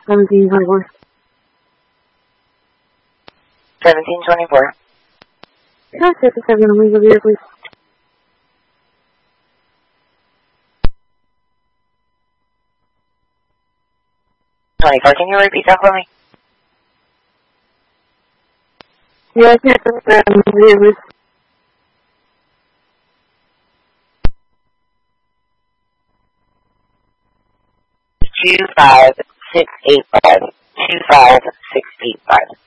1724. 1724. Can I set the 7 on legal here, please? Can you repeat that for me? Yeah, I can't set the 7 on legal here, please. 25685. 25685.